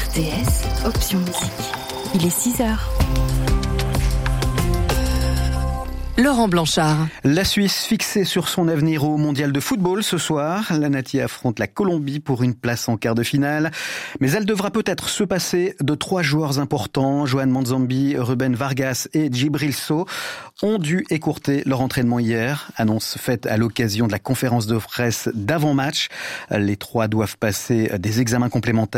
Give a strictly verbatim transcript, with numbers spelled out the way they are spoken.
T S, option musique. Il est six heures. Laurent Blanchard. La Suisse fixée sur son avenir au mondial de football ce soir. La Nati affronte la Colombie pour une place en quart de finale. Mais elle devra peut-être se passer de trois joueurs importants. Johan Manzambi, Ruben Vargas et Djibril Sow ont dû écourter leur entraînement hier. Annonce faite à l'occasion de la conférence de presse d'avant-match. Les trois doivent passer des examens complémentaires